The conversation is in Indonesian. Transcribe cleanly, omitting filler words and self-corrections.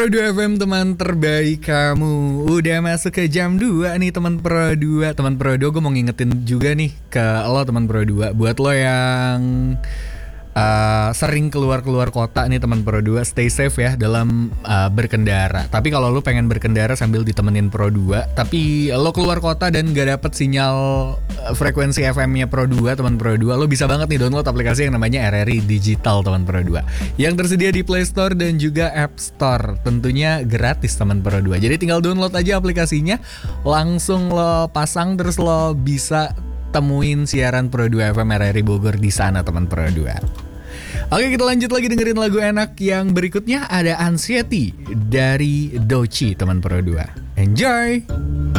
Pro 2 FM teman terbaik kamu. Udah masuk ke jam 2 nih teman Pro 2. Teman Pro 2 gue mau ngingetin juga nih ke lo teman Pro 2. Buat lo yang sering keluar kota nih teman Pro 2, stay safe ya dalam berkendara. Tapi kalau lo pengen berkendara sambil ditemenin Pro 2, tapi lo keluar kota dan gak dapet sinyal frekuensi FM-nya Pro 2 teman Pro 2, lo bisa banget nih download aplikasi yang namanya RRI Digital teman Pro 2 yang tersedia di Play Store dan juga App Store. Tentunya gratis teman Pro 2. Jadi tinggal download aja aplikasinya, langsung lo pasang terus lo bisa temuin siaran Pro 2 FM RRI Bogor di sana teman Pro 2. Oke, kita lanjut lagi dengerin lagu enak yang berikutnya. Ada Anxiety dari Doechii teman Pro 2. Enjoy.